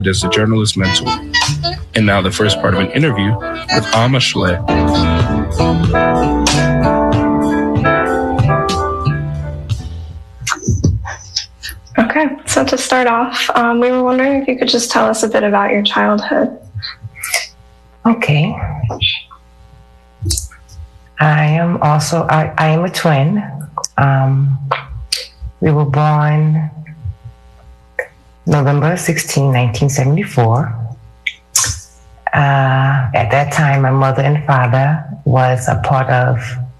as a journalist mentor. And now the first part of an interview with Amma Schley. Okay, so to start off, we were wondering if you could just tell us a bit about your childhood. Okay. I am a twin. We were born November 16, 1974. At that time, my mother and father was a part of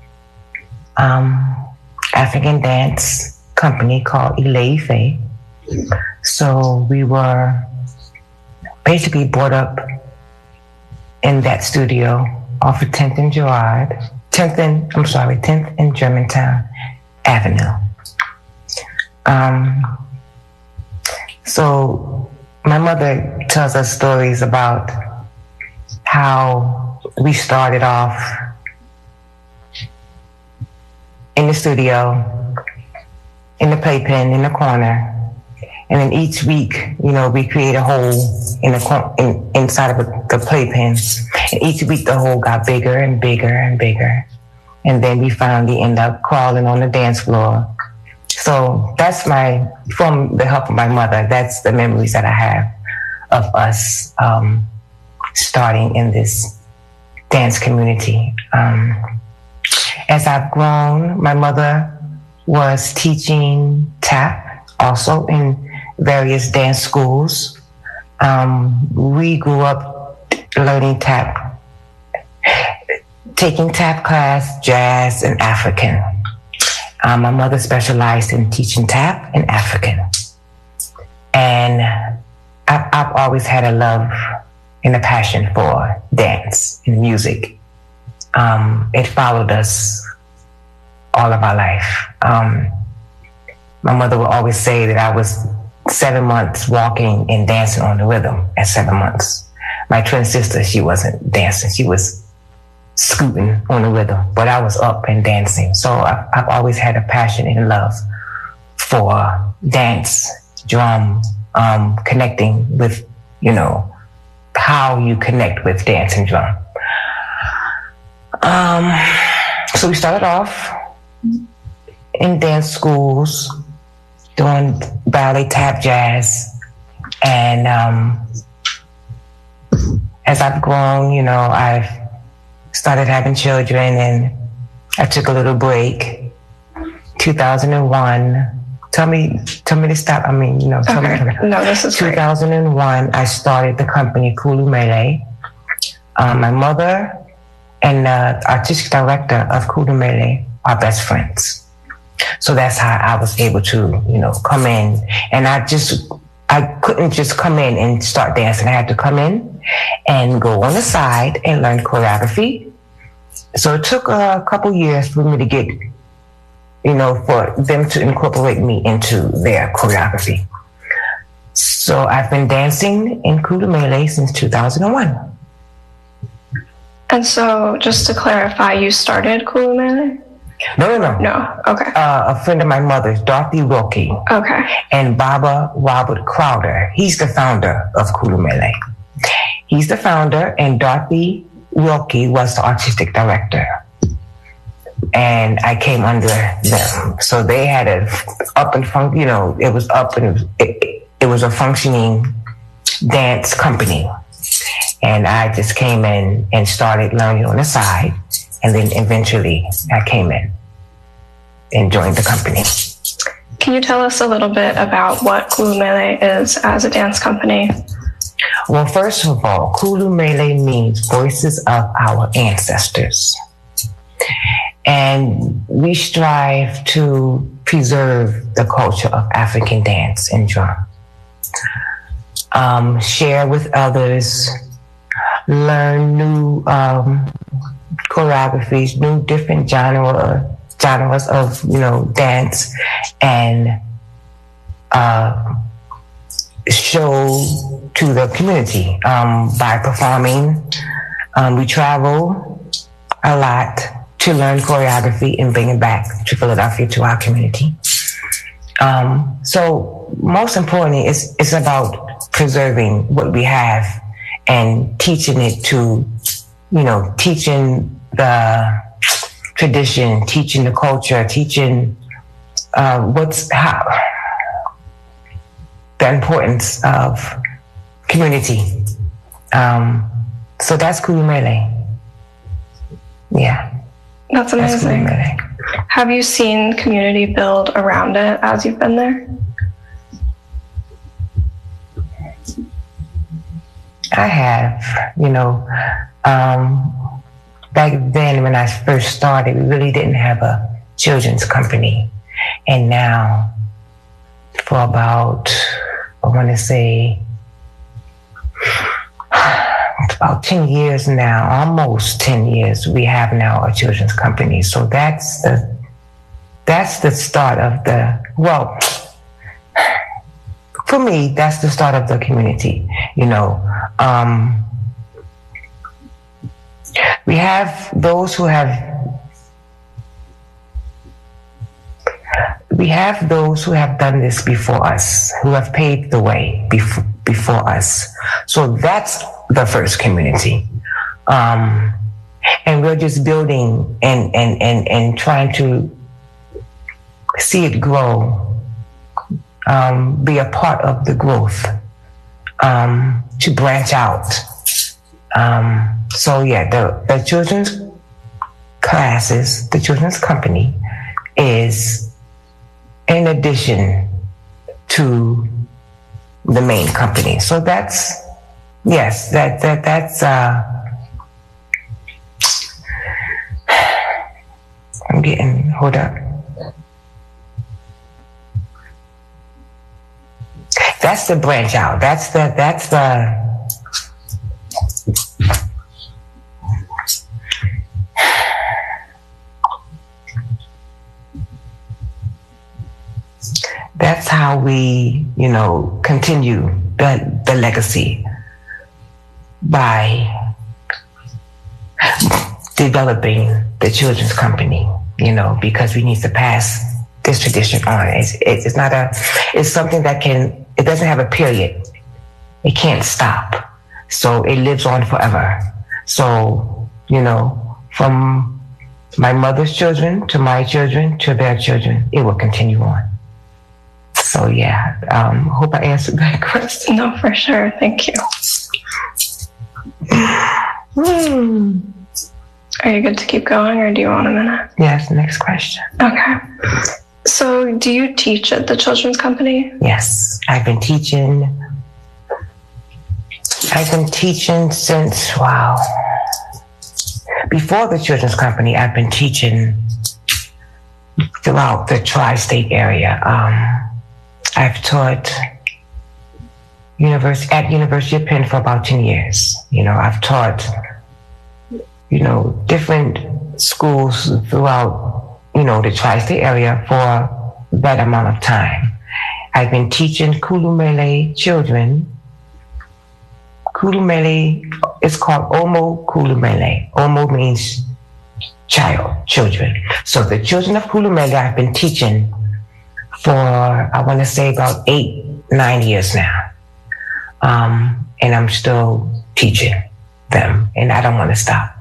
African dance company called Ile-Ife. So we were basically brought up in that studio off of 10th and Germantown Avenue. So my mother tells us stories about how we started off in the studio, in the playpen, in the corner. And then each week, we create a hole inside of the playpen. And each week the hole got bigger and bigger and bigger. And then we finally end up crawling on the dance floor. So that's from the help of my mother, that's the memories that I have of us starting in this dance community. As I've grown, my mother was teaching tap also in various dance schools. We grew up learning tap, taking tap class, jazz, and African. My mother specialized in teaching tap and African. And I've always had a love and a passion for dance and music. It followed us all of our life. My mother would always say that I was 7 months walking and dancing on the rhythm at 7 months. My twin sister, she wasn't dancing. She was scooting on the rhythm, but I was up and dancing. So I've always had a passion and love for dance, drum, connecting with, how you connect with dance and drum. So we started off in dance schools, doing ballet, tap, jazz. And as I've grown, I've started having children, and I took a little break. 2001. Tell me to stop. Tell me. No, this is 2001. Great. I started the company Kulu Mele. My mother and the artistic director of Kulu Mele are best friends. So that's how I was able to, come in. And I couldn't just come in and start dancing. I had to come in and go on the side and learn choreography. So it took a couple years for me to get, for them to incorporate me into their choreography. So I've been dancing in Kulu Mele since 2001. And so just to clarify, you started Kulu Mele? No. No, okay. A friend of my mother's, Dorothy Wilkie. Okay. And Baba Robert Crowder. He's the founder of Kulu Mele. He's the founder, and Dorothy Wilkie was the artistic director. And I came under them. So they had it was up and it was a functioning dance company. And I just came in and started learning on the side. And then eventually I came in and joined the company. Can you tell us a little bit about what Kulu Mele is as a dance company? Well, first of all, Kulu Mele means Voices of Our Ancestors. And we strive to preserve the culture of African dance and drum. Share with others, learn new choreographies, new different genres of dance, and show to the community by performing. We travel a lot to learn choreography and bring it back to Philadelphia, to our community. So most importantly, it's about preserving what we have and teaching it to, teaching the tradition, teaching the culture, teaching the importance of community. So that's Kulumele. Yeah. That's amazing. Have you seen community build around it as you've been there? I have, back then when I first started, we really didn't have a children's company. And now for about, I want to say, about 10 years now, almost 10 years, we have now a children's company. So that's the start of for me, that's the start of the community, we have those who have done this before us, who have paved the way before us. So that's the first community. And we're just building and trying to see it grow, be a part of the growth, to branch out. So yeah, the children's classes, the children's company is in addition to the main company. So that's hold up. That's the branch out. That's how we, continue the legacy by developing the children's company, because we need to pass this tradition on. It's something that it doesn't have a period. It can't stop. So it lives on forever. So, from my mother's children to my children to their children, it will continue on. So yeah, hope I answered that question. No, for sure. Thank you. Are you good to keep going, or do you want a minute? Yes, next question. Okay. So do you teach at the children's company? Yes, I've been teaching since, before the children's company, I've been teaching throughout the tri-state area. I've taught at University of Penn for about 10 years. I've taught, different schools throughout, the tri-state area for that amount of time. I've been teaching Kulumele children. Kulumele is called Omo Kulumele. Omo means children. So the children of Kulumele I've been teaching for, I want to say, about 8-9 years now. And I'm still teaching them, and I don't want to stop.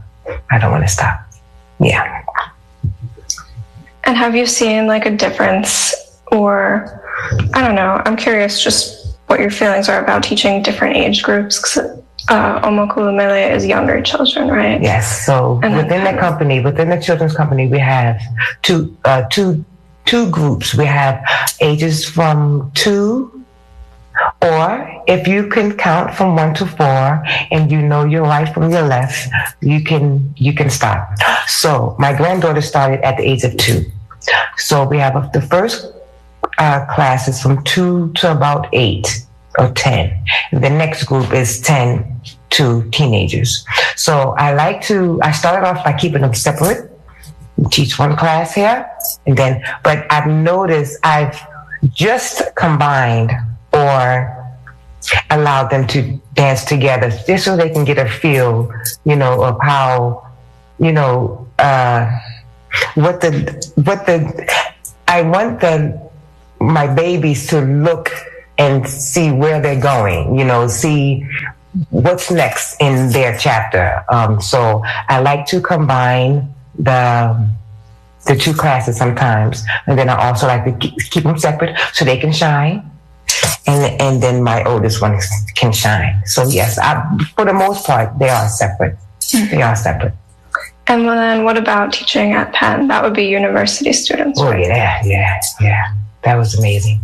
Yeah. And have you seen like a difference, or I don't know, I'm curious just what your feelings are about teaching different age groups, because Omo Kulumele is younger children, right? Yes. So within the children's company, we have two groups. We have ages from 2, or if you can count from 1 to 4 and you know your right from your left, you can stop. So my granddaughter started at the age of 2. So we have the first class is from 2 to about 8 or 10. The next group is 10 to teenagers. So I started off by keeping them separate, teach one class here, but I've noticed I've just combined or allowed them to dance together just so they can get a feel, of how, I want my babies to look and see where they're going, see what's next in their chapter. So I like to combine the two classes sometimes, and then I also like to keep them separate so they can shine, and then my oldest one can shine. So yes, for the most part, they are separate. They are separate. And then what about teaching at Penn? That would be university students, right? Oh, yeah. That was amazing.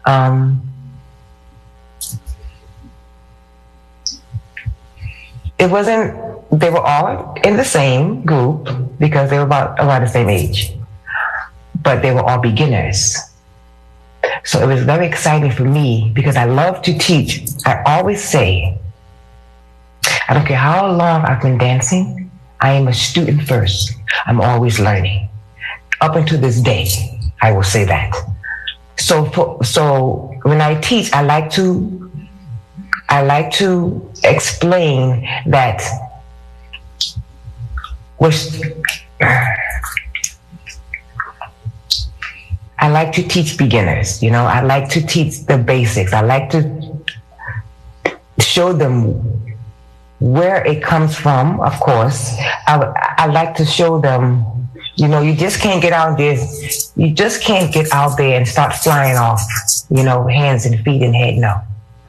It wasn't, they were all in the same group because they were about around the same age, but they were all beginners. So it was very exciting for me because I love to teach. I always say, I don't care how long I've been dancing, I am a student first. I'm always learning. Up until this day, I will say that. So when I teach, I like to explain that I like to teach beginners, I like to teach the basics. I like to show them where it comes from, of course. I like to show them, you just can't get out there. You just can't get out there and start flying off, hands and feet and head. No.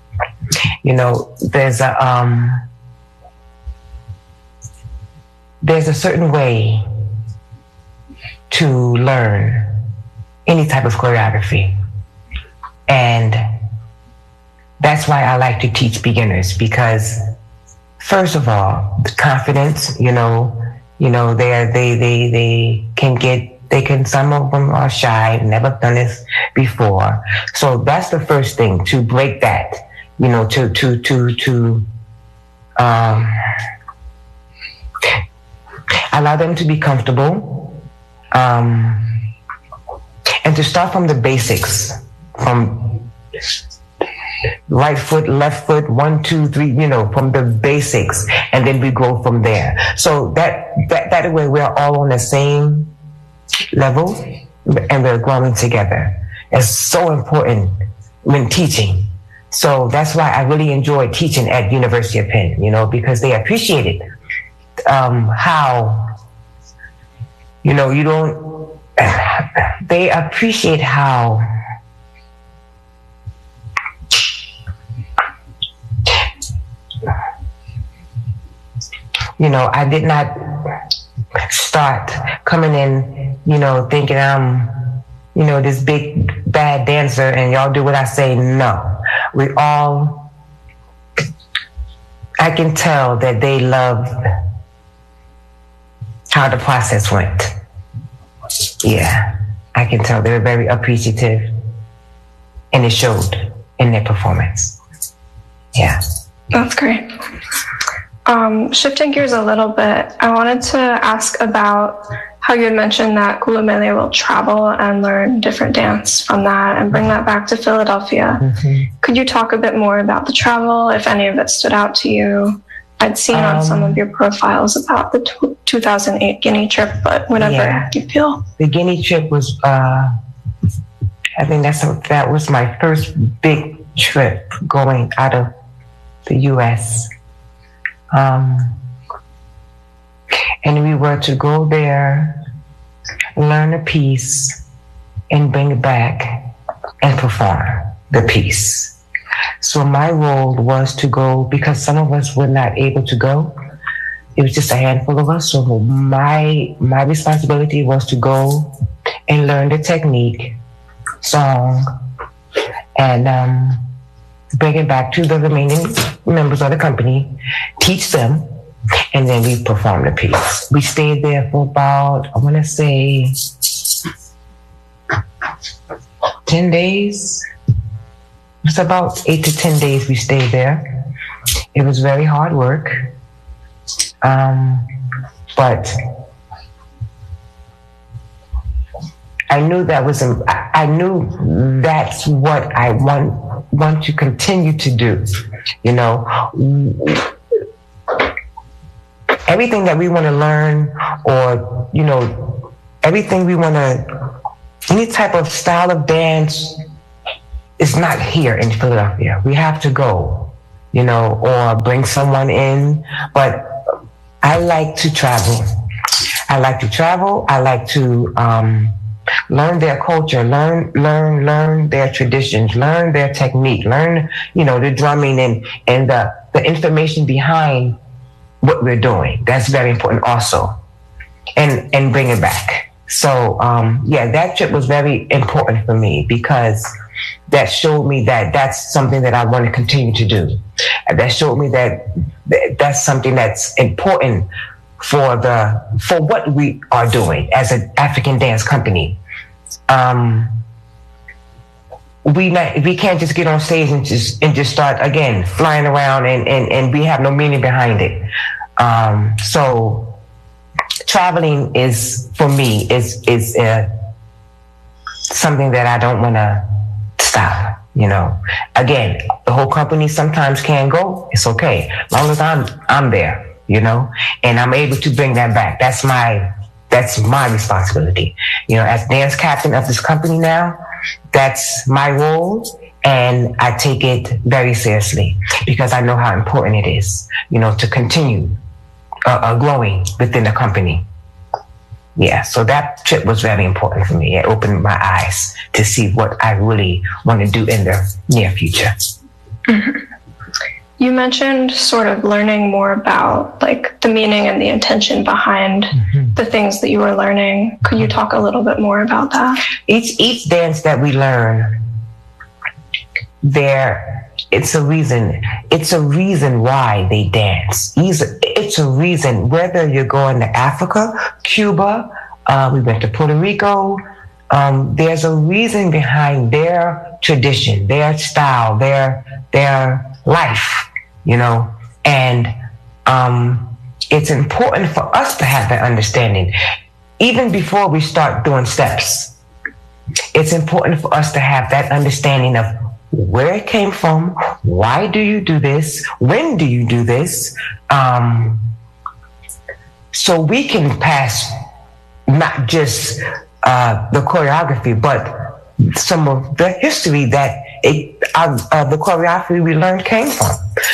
There's a certain way to learn any type of choreography. And that's why I like to teach beginners, because first of all, the confidence, some of them are shy, never done this before. So that's the first thing, to break that, allow them to be comfortable, and to start from the basics, from right foot, left foot, 1, 2, 3, from the basics, and then we grow from there. So that way we're all on the same level and we're growing together. It's so important when teaching. So that's why I really enjoy teaching at University of Penn, because they appreciate it. How, they appreciate how I did not start coming in, thinking I'm, this big bad dancer and y'all do what I say. No, I can tell that they love how the process went. Yeah, I can tell they were very appreciative, and it showed in their performance. Yeah. That's great. Shifting gears a little bit, I wanted to ask about how you had mentioned that Kulumele will travel and learn different dance from that and bring that back to Philadelphia. Mm-hmm. Could you talk a bit more about the travel, if any of it stood out to you? I'd seen on some of your profiles about the 2008 Guinea trip, but whenever you feel. The Guinea trip was, I think that was my first big trip going out of the U.S. And we were to go there, learn a piece, and bring it back and perform the piece. So my role was to go, because some of us were not able to go. It was just a handful of us. So my responsibility was to go and learn the technique, song, and bring it back to the remaining members of the company, teach them, and then we perform the piece. We stayed there for about, I want to say, 10 days. It's about 8 to 10 days we stayed there. It was very hard work. But I knew that's what I want to continue to do. Everything that we want to learn, or, everything we want to, any type of style of dance it's not here in Philadelphia. We have to go, or bring someone in. But I like to travel. I like to learn their culture, learn their traditions, learn their technique, learn, the drumming and the information behind what we're doing. That's very important also. And bring it back. So, that trip was very important for me because that showed me that that's something that I want to continue to do. That showed me that that's something that's important for what we are doing as an African dance company. We can't just get on stage and just start again flying around and we have no meaning behind it. So traveling is for me is something that I don't want to stop. Again, the whole company sometimes can't go. It's okay, as long as I'm there. And I'm able to bring that back. That's my responsibility. As dance captain of this company now, that's my role, and I take it very seriously because I know how important it is, to continue growing within the company. Yeah, so that trip was very important for me. It opened my eyes to see what I really want to do in the near future. Mm-hmm. You mentioned sort of learning more about like the meaning and the intention behind the things that you were learning. Could you talk a little bit more about that? Each dance that we learn, it's a reason why they dance. It's a reason, whether you're going to Africa, Cuba, we went to Puerto Rico, there's a reason behind their tradition, their style, their life. And it's important for us to have that understanding. Even before we start doing steps, it's important for us to have that understanding of where it came from, why do you do this, when do you do this, so we can pass not just the choreography, but some of the history that the choreography we learned came from.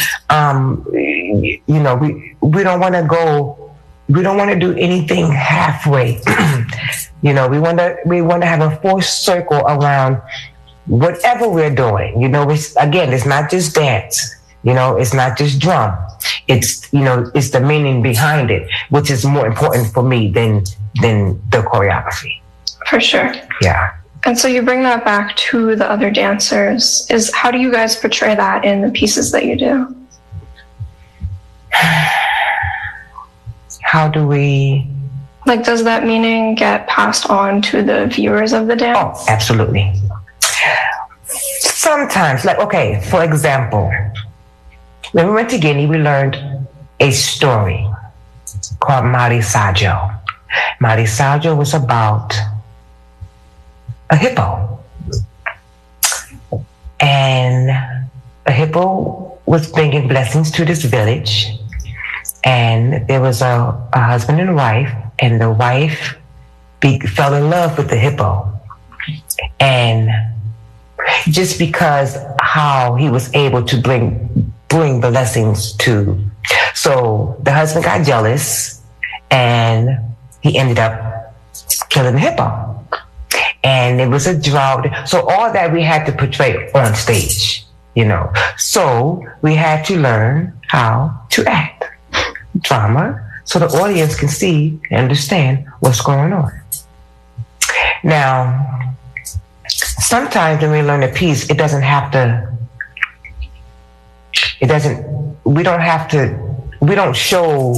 We don't want to do anything halfway. We want to have a full circle around whatever we're doing. It's not just dance. It's not just drum. It's the meaning behind it, which is more important for me than the choreography. For sure. Yeah. And so you bring that back to the other dancers. How do you guys portray that in the pieces that you do? How do we... does that meaning get passed on to the viewers of the dance? Oh, absolutely. Sometimes, for example, when we went to Guinea, we learned a story called Mali Sadio. Mali Sadio was about a hippo. And a hippo was bringing blessings to this village. And there was a husband and wife, and the wife fell in love with the hippo. And just because how he was able to bring blessings to. So the husband got jealous and he ended up killing the hippo. And it was a drought. So all that we had to portray on stage, So we had to learn how to act drama so the audience can see and understand what's going on. Now, sometimes when we learn a piece, we don't show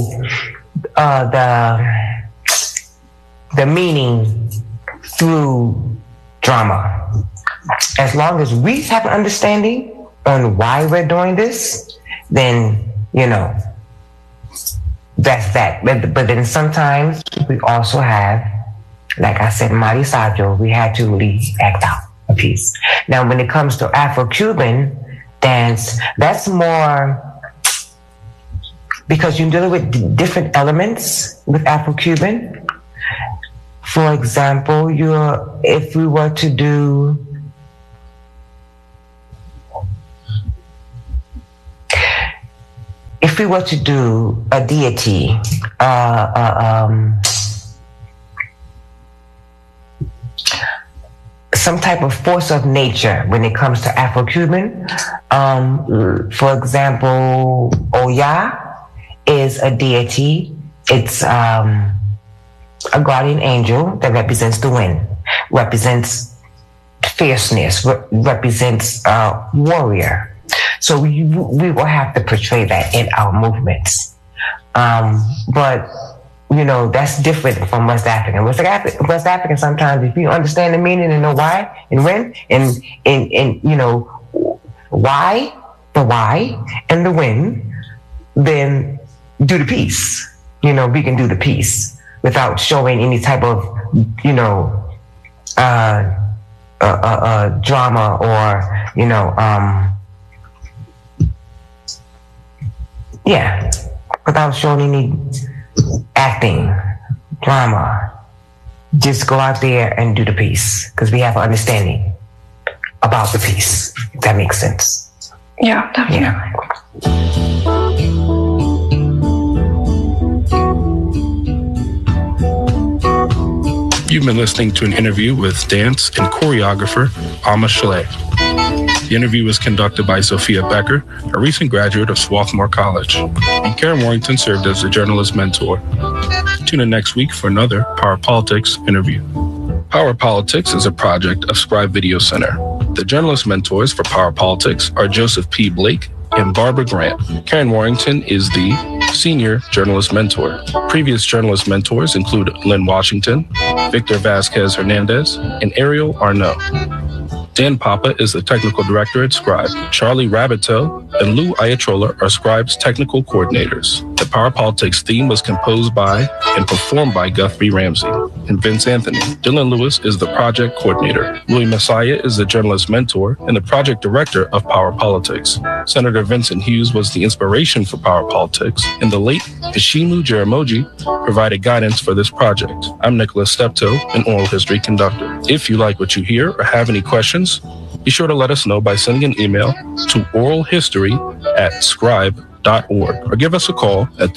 the meaning through drama. As long as we have an understanding on why we're doing this, then, that's that. But then sometimes we also have, like I said, Mali Sadio, we had to really act out a piece. Now, when it comes to Afro-Cuban dance, that's more because you're dealing with different elements with Afro-Cuban. For example, if we were to do if we were to do a deity, some type of force of nature when it comes to Afro-Cuban, for example, Oya is a deity. It's a guardian angel that represents the wind, represents fierceness, represents warrior. So we will have to portray that in our movements. But, you know, that's different from West African. West African, sometimes if you understand the meaning and know why and when, and you know, why, the why and the when, then do the piece. You know, we can do the piece without showing any type of, you know, drama or, you know, without showing any acting, drama. Just go out there and do the piece, because we have an understanding about the piece, if that makes sense. Yeah, definitely. You've been listening to an interview with dance and choreographer Alma Chalet. The interview was conducted by Sophia Becker, a recent graduate of Swarthmore College, and Karen Warrington served as the journalist mentor. Tune in next week for another Power Politics interview. Power Politics is a project of Scribe Video Center. The journalist mentors for Power Politics are Joseph P. Blake and Barbara Grant. Karen Warrington is the senior journalist mentor. Previous journalist mentors include Lynn Washington, Victor Vasquez Hernandez, and Ariel Arnaud. Dan Papa is the technical director at Scribe. Charlie Rabbito and Lou Ayatrola are Scribe's technical coordinators. The Power Politics theme was composed by and performed by Guthrie Ramsey and Vince Anthony. Dylan Lewis is the project coordinator. Louis Messiah is the journalist mentor and the project director of Power Politics. Senator Vincent Hughes was the inspiration for Power Politics, and the late Ishimu Jaramogi provided guidance for this project. I'm Nicholas Steptoe, an oral history conductor. If you like what you hear or have any questions, be sure to let us know by sending an email to oralhistory@scribe.org or give us a call at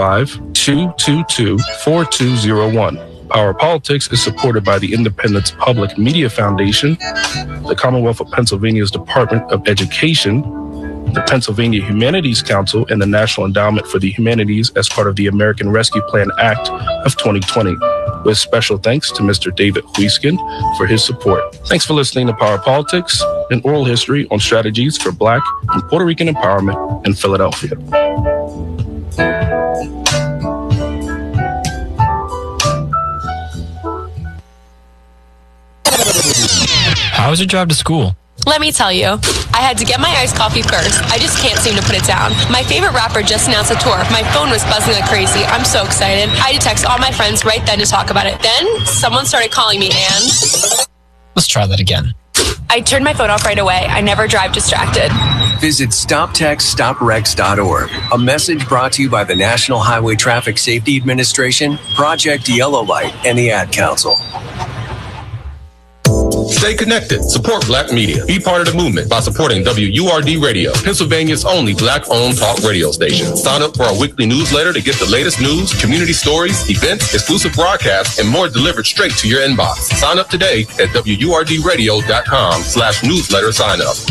215-222-4201. Power Politics is supported by the Independence Public Media Foundation, the Commonwealth of Pennsylvania's Department of Education, the Pennsylvania Humanities Council, and the National Endowment for the Humanities as part of the American Rescue Plan Act of 2020. With special thanks to Mr. David Huiskin for his support. Thanks for listening to Power Politics, an oral history on strategies for Black and Puerto Rican empowerment in Philadelphia. How was your drive to school? Let me tell you, I had to get my iced coffee first. I just can't seem to put it down. My favorite rapper just announced a tour. My phone was buzzing like crazy. I'm so excited. I had to text all my friends right then to talk about it. Then someone started calling me and... Let's try that again. I turned my phone off right away. I never drive distracted. Visit StopTextStopWrecks.org. A message brought to you by the National Highway Traffic Safety Administration, Project Yellow Light, and the Ad Council. Stay connected. Support Black media. Be part of the movement by supporting WURD Radio, Pennsylvania's only Black-owned talk radio station. Sign up for our weekly newsletter to get the latest news, community stories, events, exclusive broadcasts, and more delivered straight to your inbox. Sign up today at WURDradio.com/newsletter sign up.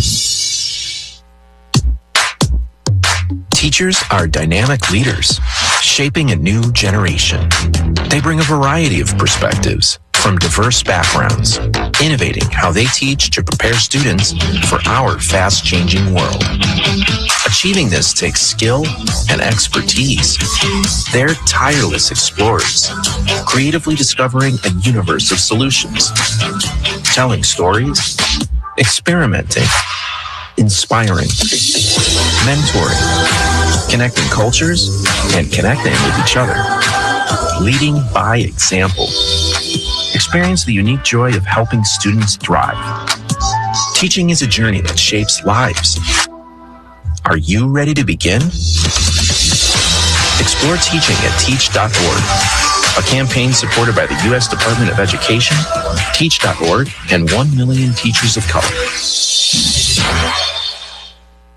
Teachers are dynamic leaders, shaping a new generation. They bring a variety of perspectives from diverse backgrounds, innovating how they teach to prepare students for our fast-changing world. Achieving this takes skill and expertise. They're tireless explorers, creatively discovering a universe of solutions, telling stories, experimenting, inspiring, mentoring, connecting cultures, and connecting with each other, leading by example. Experience the unique joy of helping students thrive. Teaching is a journey that shapes lives. Are you ready to begin? Explore teaching at teach.org, a campaign supported by the U.S. Department of Education, teach.org, and 1 million teachers of color.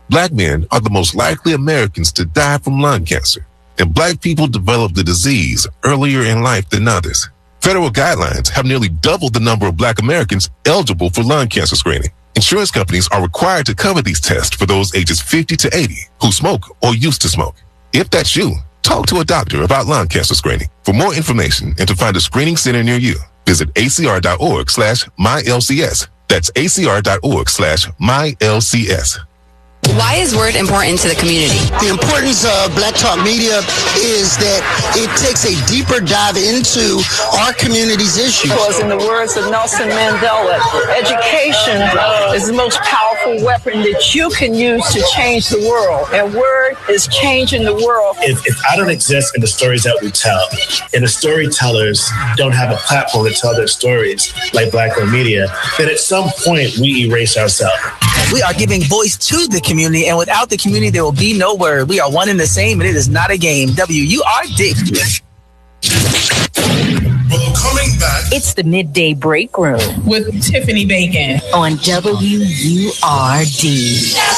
Black men are the most likely Americans to die from lung cancer, and Black people develop the disease earlier in life than others. Federal guidelines have nearly doubled the number of Black Americans eligible for lung cancer screening. Insurance companies are required to cover these tests for those ages 50 to 80 who smoke or used to smoke. If that's you, talk to a doctor about lung cancer screening. For more information and to find a screening center near you, visit acr.org/mylcs. That's acr.org/mylcs. Why is Word important to the community? The importance of Black Talk Media is that it takes a deeper dive into our community's issues. Because in the words of Nelson Mandela, education is the most powerful weapon that you can use to change the world. And Word is changing the world. If I don't exist in the stories that we tell, and the storytellers don't have a platform to tell their stories like Black-owned media, then at some point we erase ourselves. We are giving voice to the community, and without the community, there will be no Word. We are one and the same, and it is not a game. WURD. Well, coming back, it's the Midday Break Room with Tiffany Bacon on WURD.